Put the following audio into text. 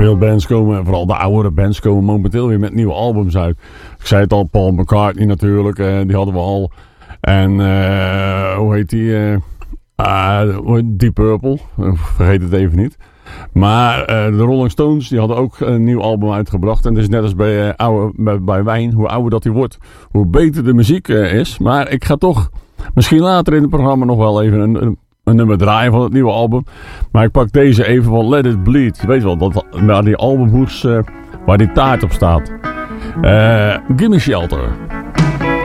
Veel bands komen, vooral de oudere bands komen momenteel weer met nieuwe albums uit. Ik zei het al, Paul McCartney natuurlijk, die hadden we al. En hoe heet die? Deep Purple, vergeet het even niet. Maar de Rolling Stones die hadden ook een nieuw album uitgebracht. En het is net als bij wijn, hoe ouder dat die wordt, hoe beter de muziek is. Maar ik ga toch misschien later in het programma nog wel even een nummer draaien van het nieuwe album. Maar ik pak deze even van Let It Bleed. Je weet wel, waar die albumhoes, waar die taart op staat. Gimme Shelter.